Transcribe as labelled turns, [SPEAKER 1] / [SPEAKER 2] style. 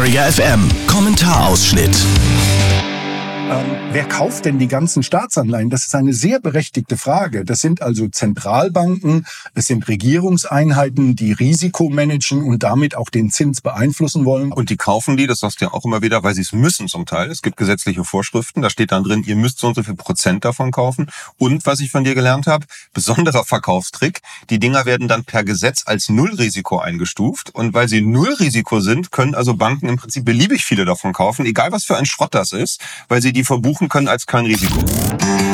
[SPEAKER 1] Träger FM. Kommentarausschnitt.
[SPEAKER 2] Wer kauft denn die ganzen Staatsanleihen? Das ist eine sehr berechtigte Frage. Das sind also Zentralbanken, es sind Regierungseinheiten, die Risiko managen und damit auch den Zins beeinflussen wollen.
[SPEAKER 3] Und die kaufen die, das sagst du ja auch immer wieder, weil sie es müssen zum Teil. Es gibt gesetzliche Vorschriften, da steht dann drin, ihr müsst so und so viel Prozent davon kaufen. Und was ich von dir gelernt habe, besonderer Verkaufstrick, die Dinger werden dann per Gesetz als Nullrisiko eingestuft. Und weil sie Nullrisiko sind, können also Banken im Prinzip beliebig viele davon kaufen, egal was für ein Schrott das ist, weil sie die verbuchen können als kein Risiko.